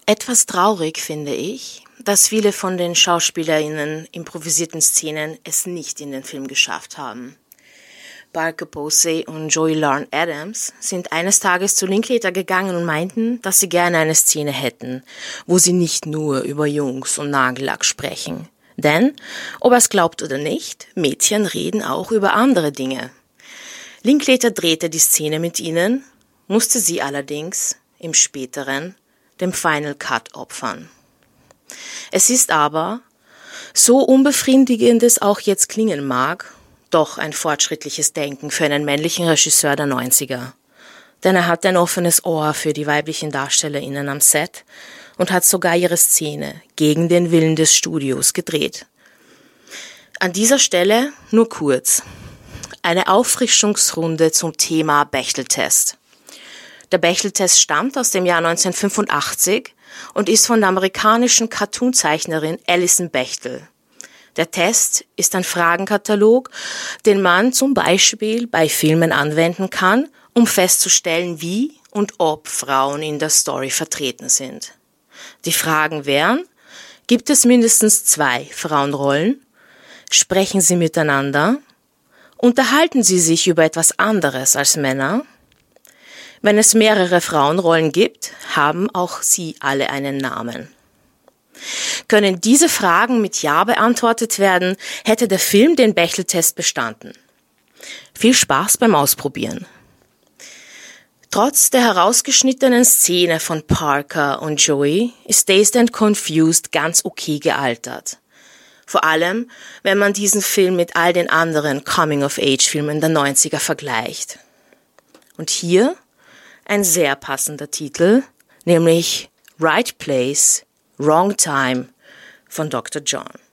Etwas traurig finde ich, dass viele von den SchauspielerInnen improvisierten Szenen es nicht in den Film geschafft haben. Parker Posey und Joey Lauren Adams sind eines Tages zu Linklater gegangen und meinten, dass sie gerne eine Szene hätten, wo sie nicht nur über Jungs und Nagellack sprechen. Denn, ob er es glaubt oder nicht, Mädchen reden auch über andere Dinge. Linklater drehte die Szene mit ihnen, musste sie allerdings im späteren dem Final Cut opfern. Es ist aber, so unbefriedigend es auch jetzt klingen mag, doch ein fortschrittliches Denken für einen männlichen Regisseur der 90er. Denn er hat ein offenes Ohr für die weiblichen DarstellerInnen am Set und hat sogar ihre Szene gegen den Willen des Studios gedreht. An dieser Stelle nur kurz eine Auffrischungsrunde zum Thema Bechdel-Test. Der Bechdel-Test stammt aus dem Jahr 1985 und ist von der amerikanischen Cartoonzeichnerin Alison Bechdel. Der Test ist ein Fragenkatalog, den man zum Beispiel bei Filmen anwenden kann, um festzustellen, wie und ob Frauen in der Story vertreten sind. Die Fragen wären: Gibt es mindestens 2 Frauenrollen? Sprechen sie miteinander? Unterhalten sie sich über etwas anderes als Männer? Wenn es mehrere Frauenrollen gibt, haben auch sie alle einen Namen. Können diese Fragen mit Ja beantwortet werden, hätte der Film den Bechdel-Test bestanden. Viel Spaß beim Ausprobieren. Trotz der herausgeschnittenen Szene von Parker und Joey ist Dazed and Confused ganz okay gealtert. Vor allem, wenn man diesen Film mit all den anderen Coming-of-Age-Filmen der 90er vergleicht. Und hier ein sehr passender Titel, nämlich Right Place, Wrong Time von Dr. John.